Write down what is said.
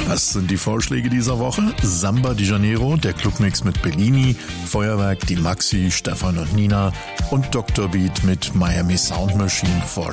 Was sind die Vorschläge dieser Woche? Samba di Janeiro, der Clubmix mit Bellini, Feuerwerk, die Maxi, Stefan und Nina und Dr. Beat mit Miami Sound Machine vor